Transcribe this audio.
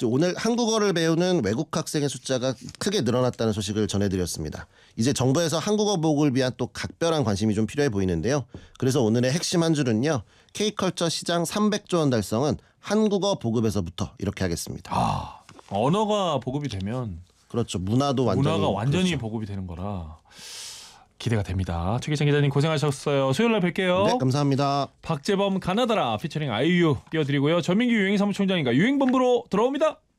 오늘 한국어를 배우는 외국 학생의 숫자가 크게 늘어났다는 소식을 전해드렸습니다. 이제 정부에서 한국어 보급을 위한 또 각별한 관심이 좀 필요해 보이는데요. 그래서 오늘의 핵심 한 줄은요. K컬처 시장 300조 원 달성은 한국어 보급에서부터 이렇게 하겠습니다. 언어가 보급이 되면 그렇죠. 문화가 완전히 그렇죠. 보급이 되는 거라 기대가 됩니다. 최기찬 기자님 고생하셨어요. 수요일 날 뵐게요. 네, 감사합니다. 박재범 가나다라 피처링 아이유 띄워드리고요. 전민기 유행사무총장인가 유행본부로 돌아옵니다.